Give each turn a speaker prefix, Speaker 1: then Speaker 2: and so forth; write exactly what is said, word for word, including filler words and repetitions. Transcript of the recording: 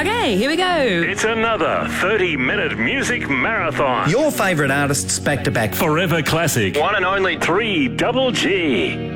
Speaker 1: Okay, here we go.
Speaker 2: It's another thirty-minute music marathon.
Speaker 3: Your favourite artists back to back.
Speaker 2: Forever classic.
Speaker 4: One and only
Speaker 2: three Double G.